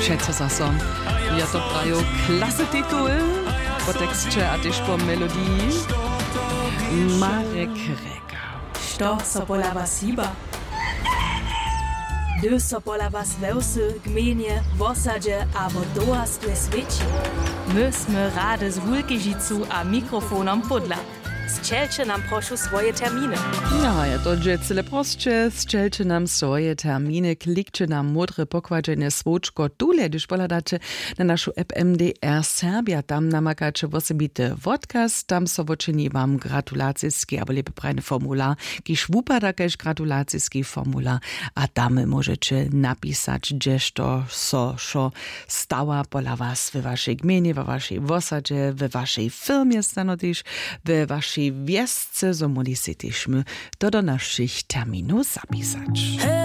Schätze zasom. Ja to prajo klasy tytuł, po tekście a też po melodii. Marek Reka. Što so pola vas hiba? Gdy so pola was wełsy, gmienie, wosadzie, abo dołastwe świeci. My sme rade z Wulkežicu a mikrofonom podla. Zčelče nam prošu svoje terminy. Ja, ja to dżecyle prostsze, zčelče nam swoje terminy, klikče nam modre pokładzenie swoczko, tule, gdyż poladacie na naszą app MDR Serbia, tam namakacie osobity podcast, tam so woczyni wam gratulacyjski, albo lepiej prajny formular, kiż wupada kaž gratulacyjski formular, a tam możecie napisać, gdzież to so stała pola was w waszej gminie, w waszej wosadzie, w waszej firmie stanotisz, w waszej wiesce, so moli se tež do naszych terminów zapisać.